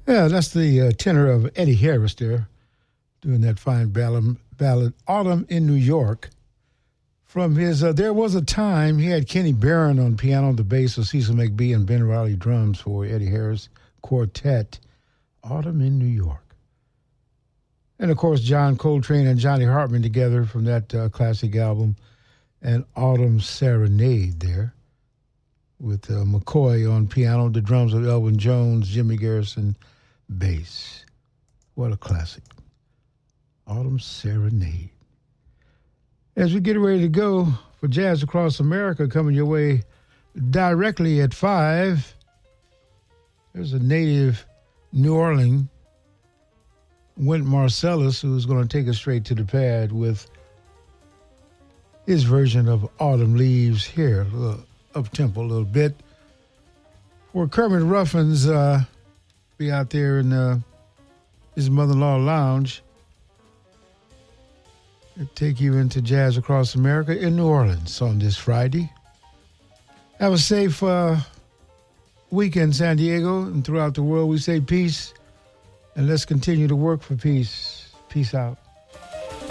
Yeah, that's the tenor of Eddie Harris there, doing that fine ballad Autumn in New York. From his There Was a Time, he had Kenny Barron on piano, the bass of Cecil McBee, and Ben Riley drums for Eddie Harris Quartet, Autumn in New York. And, of course, John Coltrane and Johnny Hartman together from that classic album, and Autumn Serenade there, with McCoy on piano, the drums of Elvin Jones, Jimmy Garrison, bass. What a classic. Autumn Serenade. As we get ready to go for Jazz Across America, coming your way directly at 5, there's a native New Orleans, Wynton Marsalis, who's going to take us straight to the pad with his version of Autumn Leaves here, a little up-tempo a little bit. For Kermit Ruffins, be out there in his mother-in-law lounge. It'll take you into Jazz Across America in New Orleans on this Friday. Have a safe weekend, San Diego, and throughout the world. We say peace, and let's continue to work for peace. Peace out.